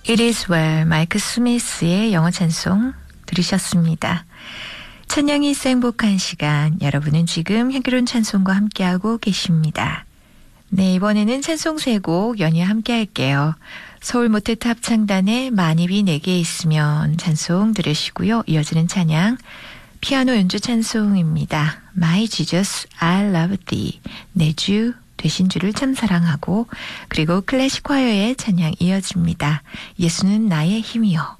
It is well, 마이크 스미스의 영어 찬송 들으셨습니다. 찬양이 있어 행복한 시간, 여러분은 지금 향기로운 찬송과 함께하고 계십니다. 네, 이번에는 찬송 3곡 연이어 함께 할게요. 서울 모태트 합창단의 만입이 내게 있으면 찬송 들으시고요. 이어지는 찬양, 피아노 연주 찬송입니다. My Jesus, I love thee. 내 주 되신 주를 참 사랑하고, 그리고 클래식 화요의 찬양 이어집니다. 예수는 나의 힘이요.